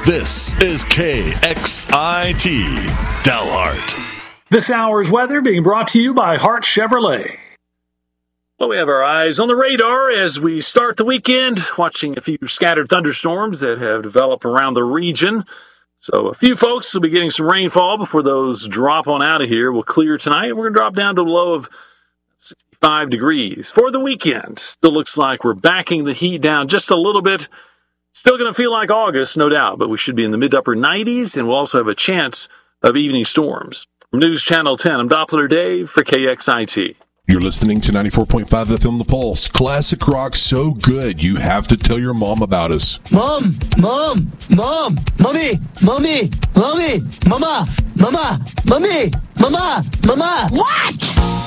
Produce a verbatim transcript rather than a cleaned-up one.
This is K X I T Dalhart. This hour's weather being brought to you by Hart Chevrolet. Well, we have our eyes on the radar as we start the weekend, watching a few scattered thunderstorms that have developed around the region. So a few folks will be getting some rainfall before those drop on out of here. We'll clear tonight. We're going to drop down to a low of sixty-five degrees for the weekend. Still looks like we're backing the heat down just a little bit. Still going to feel like August, no doubt, but we should be in the mid-upper nineties, and we'll also have a chance of evening storms. From News Channel ten, I'm Doppler Dave for K X I T. You're listening to ninety-four point five F M The Pulse. Classic rock so good, you have to tell your mom about us. Mom, mom, mom, mommy, mommy, mommy, mama, mama, mommy, mama, mama. What?